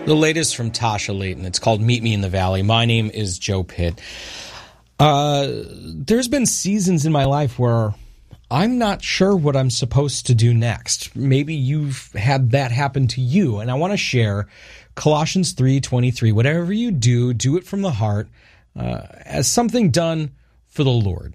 The latest from Tasha Layton. It's called Meet Me in the Valley. My name is Joe Pitt. There's been seasons in my life where I'm not sure what I'm supposed to do next. Maybe you've had that happen to you, and I want to share Colossians 3:23. Whatever you do, do it from the heart as something done for the Lord.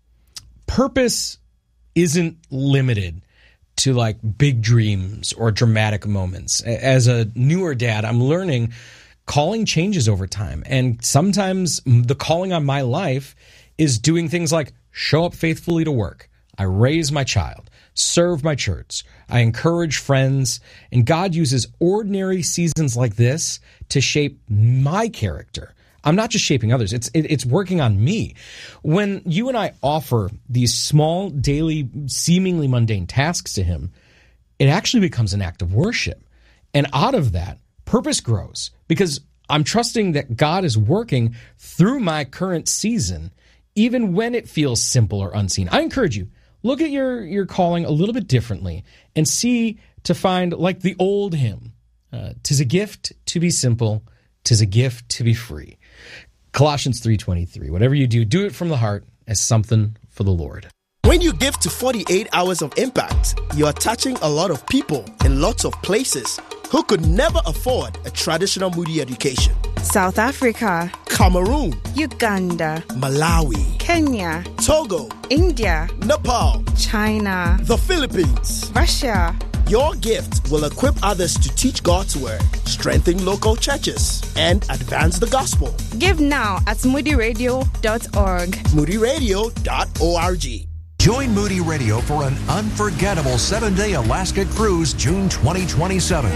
Purpose isn't limited to like big dreams or dramatic moments. As a newer dad, I'm learning calling changes over time. And sometimes the calling on my life is doing things like show up faithfully to work. I raise my child, serve my church. I encourage friends. And God uses ordinary seasons like this to shape my character. I'm not just shaping others. It's working on me. When you and I offer these small, daily, seemingly mundane tasks to him, it actually becomes an act of worship. And out of that, purpose grows because I'm trusting that God is working through my current season, even when it feels simple or unseen. I encourage you, look at your calling a little bit differently and see to find like the old hymn, 'tis a gift to be simple, 'tis a gift to be free. Colossians 3:23. Whatever you do, do it from the heart as something for the Lord. When you give to 48 Hours of Impact, you are touching a lot of people in lots of places who could never afford a traditional Moody education. South Africa, Cameroon, Uganda, Malawi, Kenya, Togo, India, Nepal, China, the Philippines, Russia. Your gift will equip others to teach God's word, strengthen local churches, and advance the gospel. Give now at moodyradio.org. moodyradio.org. Join Moody Radio for an unforgettable 7-day Alaska cruise, June 2027.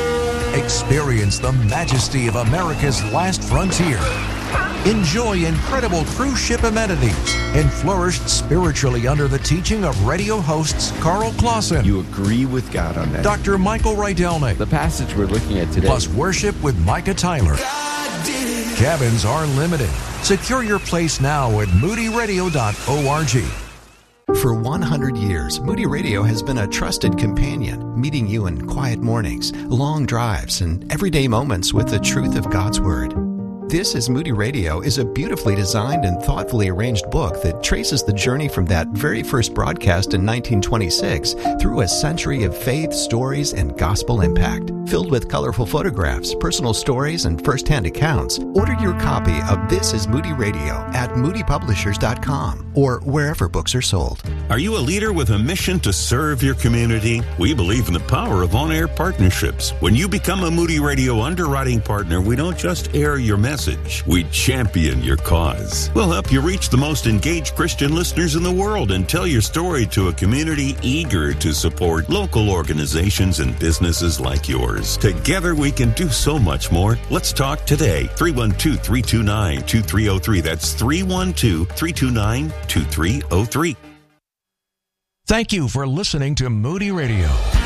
Experience the majesty of America's last frontier. Enjoy incredible cruise ship amenities and flourish spiritually under the teaching of radio hosts Carl Clausen. You agree with God on that. Dr. Michael Rydelnik. The passage we're looking at today. Plus worship with Micah Tyler. Cabins are limited. Secure your place now at moodyradio.org. For 100 years, Moody Radio has been a trusted companion, meeting you in quiet mornings, long drives, and everyday moments with the truth of God's Word. This is Moody Radio is a beautifully designed and thoughtfully arranged book that traces the journey from that very first broadcast in 1926 through a century of faith, stories, and gospel impact. Filled with colorful photographs, personal stories, and first-hand accounts, order your copy of This is Moody Radio at moodypublishers.com or wherever books are sold. Are you a leader with a mission to serve your community? We believe in the power of on-air partnerships. When you become a Moody Radio underwriting partner, we don't just air your message. We champion your cause. We'll help you reach the most engaged Christian listeners in the world and tell your story to a community eager to support local organizations and businesses like yours. Together we can do so much more. Let's talk today. 312-329-2303. That's 312-329-2303. Thank you for listening to Moody Radio.